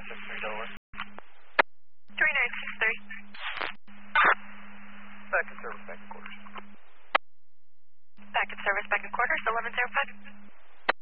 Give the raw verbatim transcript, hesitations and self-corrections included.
seven three Delaware. three nine six three. Back in service, back in quarters. Back in service, back in quarters, eleven zero five.